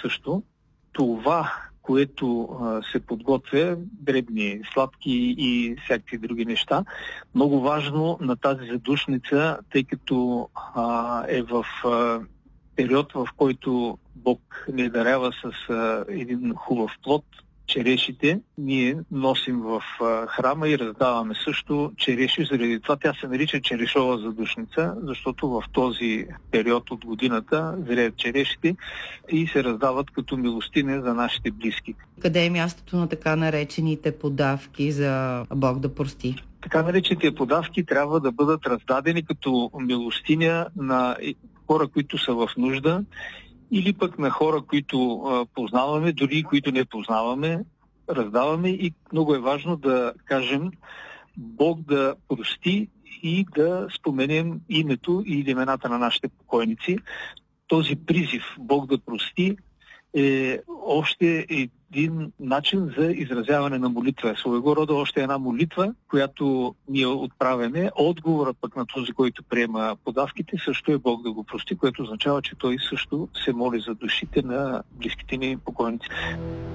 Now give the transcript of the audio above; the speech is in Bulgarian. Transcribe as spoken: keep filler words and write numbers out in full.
също. Това, което а, се подготвя, дребни сладки и всякакви други неща, много важно на тази задушница, тъй като а, е в а, период, в който Бог ни дарява с а, един хубав плод, черешите, ние носим в а, храма и раздаваме също череши. Заради това тя се нарича черешова задушница, защото в този период от годината зреят черешите и се раздават като милостиня за нашите близки. Къде е мястото на така наречените подавки за Бог да прости? Така наречените подавки трябва да бъдат раздадени като милостиня на хора, които са в нужда, или пък на хора, които а, познаваме, дори които не познаваме, раздаваме, и много е важно да кажем Бог да прости и да споменем името и имената на нашите покойници. Този призив Бог да прости е още един начин за изразяване на молитва. Своего рода още една молитва, която ние отправяме. Отговорът пък на този, който приема подавките, също е Бог да го прости, което означава, че той също се моли за душите на близките ни покойници.